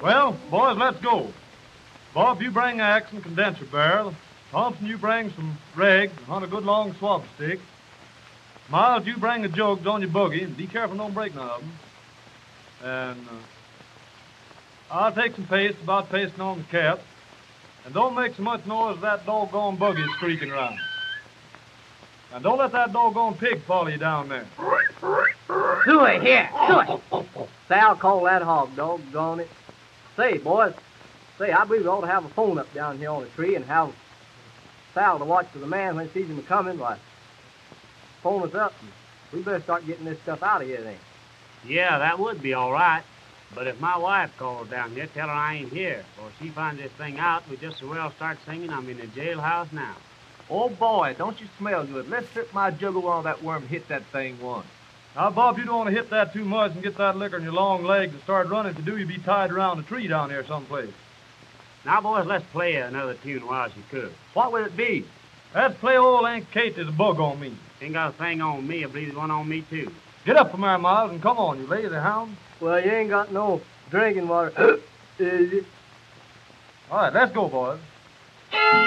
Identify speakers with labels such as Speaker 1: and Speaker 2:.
Speaker 1: Well, boys, let's go. Bob, you bring the axe and condenser barrel. Thompson, you bring some rags and hunt a good long swab stick. Miles, you bring the jugs on your buggy, and be careful don't break none of them. And I'll take some paste, about pasting on the cap. And don't make so much noise as that doggone buggy is squeaking around. And don't let that doggone pig follow you down there.
Speaker 2: To it, here, to it. Say, I'll call that hog, doggone it. Say, boys, I believe we ought to have a phone up down here on the tree and have Sal to watch for the man when he sees him coming. Why, phone us up, and we better start getting this stuff out of here then.
Speaker 3: Yeah, that would be all right. But if my wife calls down here, tell her I ain't here. Or if she finds this thing out, we just as well start singing I'm in the jailhouse now.
Speaker 4: Oh, boy, don't you smell good. Let's strip my jugular on that worm and hit that thing once.
Speaker 1: Now, Bob, you don't want to hit that too much and get that liquor in your long legs and start running. To do, you be tied around a tree down here someplace.
Speaker 3: Now, boys, let's play another tune while she cooks.
Speaker 4: What would it be?
Speaker 1: Let's play old Aunt Kate There's a Bug on Me.
Speaker 3: Ain't got a thing on me. I believe there's one on me, too.
Speaker 1: Get up from there, Miles, and come on, you lazy hound.
Speaker 2: Well, you ain't got no drinking water, is it?
Speaker 1: All right, let's go, boys.